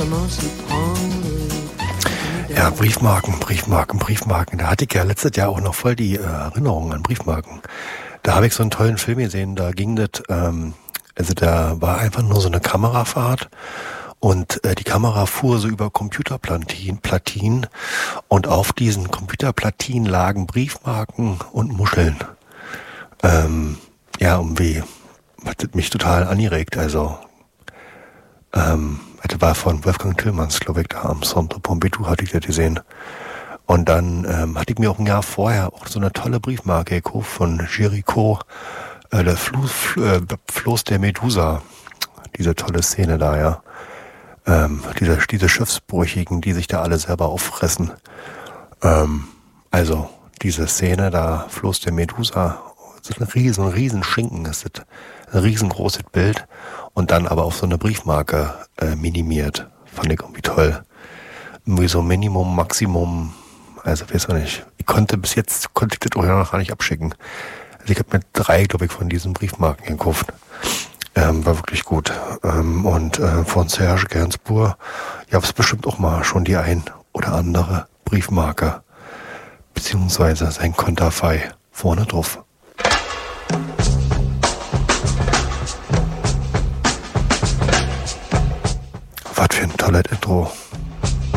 Ja, Briefmarken. Da hatte ich ja letztes Jahr auch noch voll die Erinnerungen an Briefmarken. Da habe ich so einen tollen Film gesehen, da ging das, also da war einfach nur so eine Kamerafahrt und die Kamera fuhr so über Computerplatinen und auf diesen Computerplatinen lagen Briefmarken und Muscheln. Ja, irgendwie hat das mich total angeregt, also das war von Wolfgang Tillmanns, glaube ich, da am Centre Pompidou hatte ich das gesehen. Und dann hatte ich mir auch ein Jahr vorher auch so eine tolle Briefmarke gekauft von Jericho, der Floß der Medusa. Diese tolle Szene da, ja. Diese Schiffsbrüchigen, die sich da alle selber auffressen. Also diese Szene da, Floß der Medusa, so ein riesen Schinken ist das. Ein riesengroßes Bild und dann aber auf so eine Briefmarke minimiert. Fand ich irgendwie toll. Irgendwie so Minimum, Maximum, also weiß ich nicht. Bis jetzt konnte ich das auch noch gar nicht abschicken. Also ich habe mir 3, glaube ich, von diesen Briefmarken gekauft. War wirklich gut. Und von Serge Gainsbourg, ihr habt bestimmt auch mal schon die ein oder andere Briefmarke, beziehungsweise sein Konterfei vorne drauf. Was für ein tolles Intro.